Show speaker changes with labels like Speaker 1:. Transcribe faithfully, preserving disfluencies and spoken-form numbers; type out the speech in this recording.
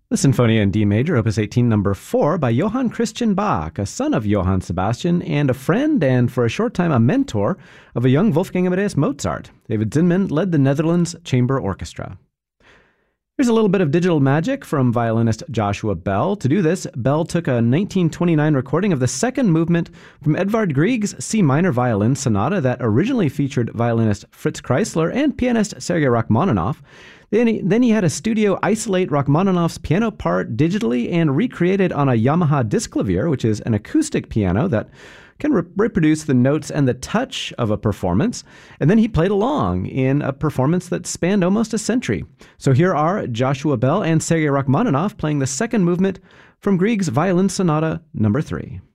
Speaker 1: The Sinfonia in D major, opus eighteen, number four, by Johann Christian Bach, a son of Johann Sebastian and a friend and, for a short time, a mentor of a young Wolfgang Amadeus Mozart. David Zinman led the Netherlands Chamber Orchestra. Here's a little bit of digital magic from violinist Joshua Bell. To do this, Bell took a nineteen twenty-nine recording of the second movement from Edvard Grieg's C minor violin sonata that originally featured violinist Fritz Kreisler and pianist Sergei Rachmaninoff. Then he, then he had a studio isolate Rachmaninoff's piano part digitally and recreate it on a Yamaha Disklavier, which is an acoustic piano that can re- reproduce the notes and the touch of a performance. And then he played along in a performance that spanned almost a century. So here are Joshua Bell and Sergei Rachmaninoff playing the second movement from Grieg's Violin Sonata number three.